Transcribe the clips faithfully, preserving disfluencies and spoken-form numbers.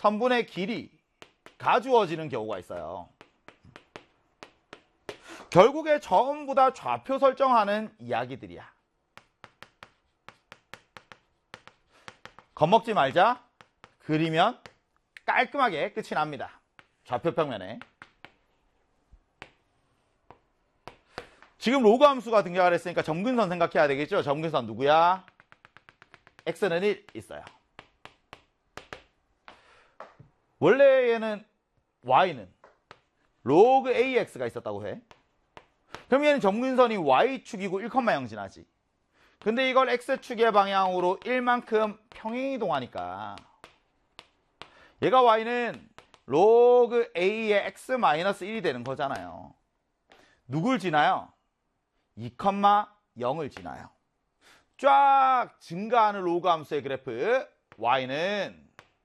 선분의 길이가 주어지는 경우가 있어요. 결국에 전부 다 좌표 설정하는 이야기들이야. 겁먹지 말자. 그리면 깔끔하게 끝이 납니다. 좌표 평면에. 지금 로그 함수가 등장을 했으니까 점근선 생각해야 되겠죠. 점근선 누구야? x는 일 있어요. 원래 얘는 y는 로그 ax가 있었다고 해. 그럼 얘는 점근선이 y축이고 일, 영 지나지. 근데 이걸 x축의 방향으로 일만큼 평행이동하니까 얘가 y는 로그 a의 x 마이너스 일이 되는 거잖아요. 누굴 지나요? 이, 영을 지나요. 쫙 증가하는 로그 함수의 그래프 y는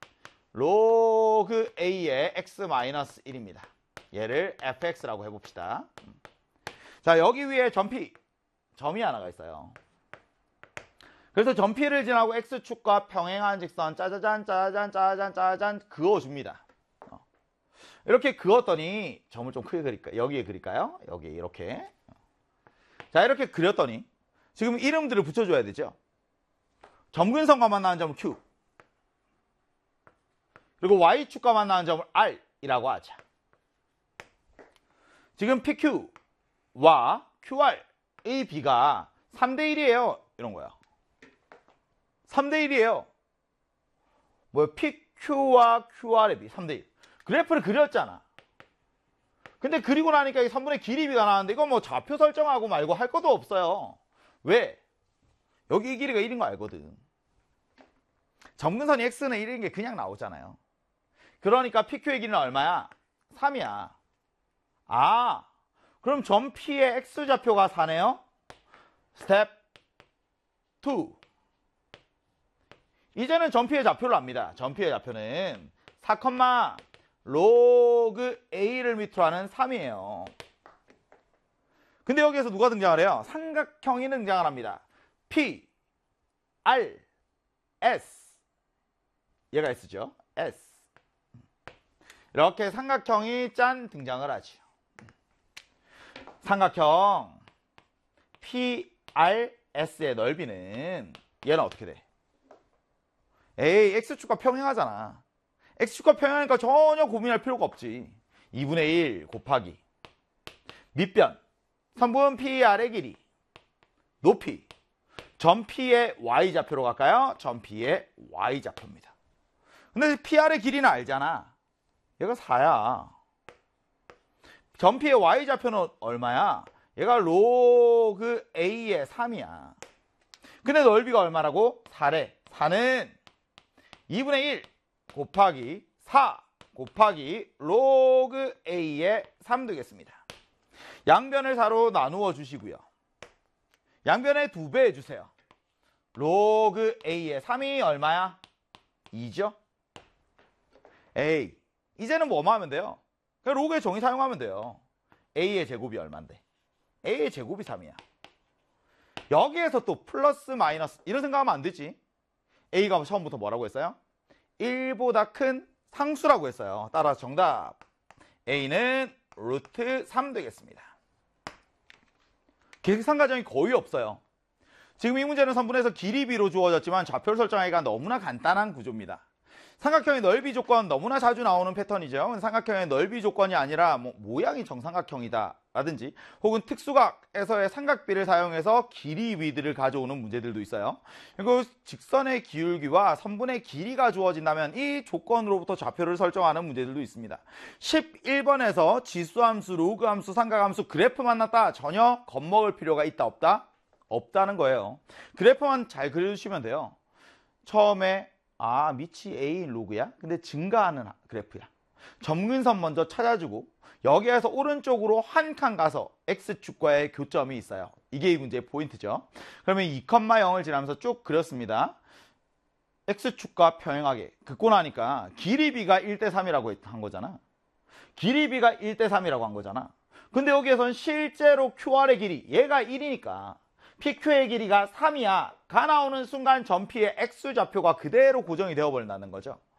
로그 a의 x 마이너스 일입니다. 얘를 fx라고 해봅시다. 자, 여기 위에 점 P, 점이 하나가 있어요. 그래서 점 P를 지나고 x축과 평행한 직선 짜자잔 짜자잔 짜자잔 짜자잔 그어줍니다. 어. 이렇게 그었더니 점을 좀 크게 그릴까요? 여기에 그릴까요? 여기에 이렇게. 자, 이렇게 그렸더니 지금 이름들을 붙여줘야 되죠. 점근선과 만나는 점을 Q, 그리고 y축과 만나는 점을 R이라고 하자. 지금 피큐와 큐알의 B가 삼 대 일이에요. 이런 거야. 삼 대 일이에요. 뭐 피큐와 큐알의 B 삼 대 일. 그래프를 그렸잖아. 근데 그리고 나니까 이 선분의 길이 B가 나왔는데 이건 뭐 좌표 설정하고 말고 할 것도 없어요. 왜? 여기 이 길이가 일인 거 알거든. 점근선이 x는 일인 게 그냥 나오잖아요. 그러니까 피큐의 길이는 얼마야? 삼이야. 아, 그럼 점 P의 x좌표가 사네요? 스텝 이. 이제는 점 P의 좌표를 압니다. 점 P의 좌표는 사, 로그 A를 밑으로 하는 삼이에요. 근데 여기에서 누가 등장을 해요? 삼각형이 등장을 합니다. P, R, S. 얘가 S죠. S. 이렇게 삼각형이 짠 등장을 하죠. 삼각형 피 알 에스의 넓이는 얘는 어떻게 돼? 에이, x축과 평행하잖아. x축과 평행하니까 전혀 고민할 필요가 없지. 이분의 일 곱하기 밑변 선분 피알의 길이 높이 점 P의 y좌표로 갈까요? 점 P의 y좌표입니다. 근데 피알의 길이는 알잖아. 얘가 사야. 점 P의 y좌표는 얼마야? 얘가 로그 A의 삼이야. 근데 넓이가 얼마라고? 사래. 사는 이분의 일 곱하기 사 곱하기 로그 A의 삼 되겠습니다. 양변을 사로 나누어 주시고요. 양변의 두 배 해주세요. 로그 A의 삼이 얼마야? 이죠? A. 이제는 뭐만 하면 돼요? 그냥 로그의 정의 사용하면 돼요. A의 제곱이 얼만데? A의 제곱이 삼이야. 여기에서 또 플러스 마이너스 이런 생각하면 안 되지. A가 처음부터 뭐라고 했어요? 일보다 큰 상수라고 했어요. 따라서 정답 A는 루트 삼 되겠습니다. 계산 과정이 거의 없어요. 지금 이 문제는 선분에서 길이 B로 주어졌지만 좌표를 설정하기가 너무나 간단한 구조입니다. 삼각형의 넓이 조건 너무나 자주 나오는 패턴이죠. 삼각형의 넓이 조건이 아니라 뭐 모양이 정삼각형이다 라든지 혹은 특수각에서의 삼각비를 사용해서 길이 B들을 가져오는 문제들도 있어요. 그리고 직선의 기울기와 선분의 길이가 주어진다면 이 조건으로부터 좌표를 설정하는 문제들도 있습니다. 십일 번에서 지수함수, 로그함수, 삼각함수, 그래프 만났다 전혀 겁먹을 필요가 있다 없다? 없다는 거예요. 그래프만 잘 그려주시면 돼요. 처음에 아, 밑이 A인 로그야? 근데 증가하는 그래프야. 점근선 먼저 찾아주고 여기에서 오른쪽으로 한 칸 가서 X축과의 교점이 있어요. 이게 이 문제의 포인트죠. 그러면 이, 영을 지나면서 쭉 그렸습니다. X축과 평행하게 긋고 나니까 길이 B가 일 대 삼이라고 한 거잖아. 길이 B가 일 대 삼이라고 한 거잖아. 근데 여기에선 실제로 큐알의 길이 얘가 일이니까 피큐의 길이가 삼이야 가 나오는 순간 점 P의 X좌표가 그대로 고정이 되어버린다는 거죠.